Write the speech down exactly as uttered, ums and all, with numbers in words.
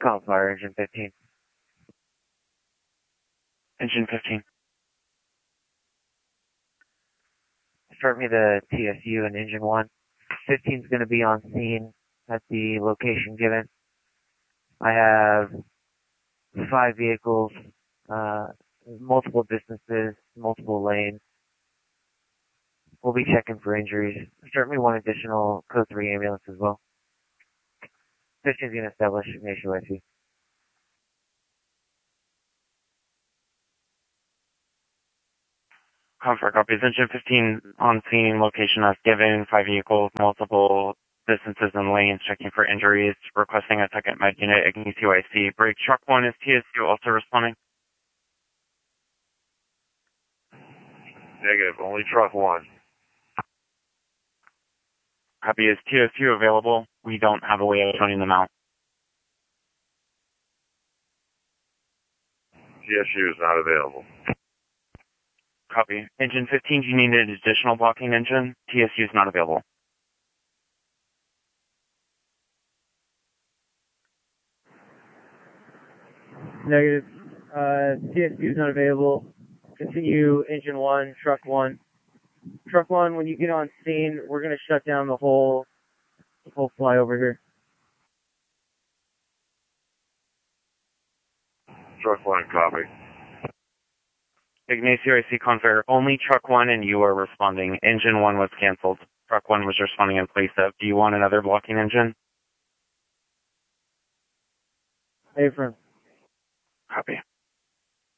Call fire, engine fifteen. Engine fifteen. Start me the T S U and engine one. fifteen is going to be on scene at the location given. I have five vehicles, uh, multiple distances, multiple lanes. We'll be checking for injuries. Start me one additional code three ambulance as well. fifteen is going to establish Ignacio I C. Comfort copies. Engine fifteen on scene, location as given, five vehicles, multiple distances and lanes, checking for injuries, requesting a second med unit, Ignacio I C. Brake truck one, is T S U also responding? Negative, only truck one. Copy. Is T S U available? We don't have a way of turning them out. T S U is not available. Copy. Engine fifteen, do you need an additional blocking engine? T S U is not available. Negative. Uh, T S U is not available. Continue engine one, truck one. Truck one, when you get on scene, we're going to shut down the whole, the whole flyover here. Truck one, copy. Ignacio I C Confair, only truck one and you are responding. Engine one was canceled. Truck one was responding in place of. Do you want another blocking engine? Affirm. Copy.